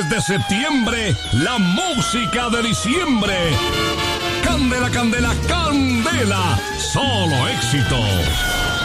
de septiembre, la música de diciembre. Candela, candela, candela, solo éxitos.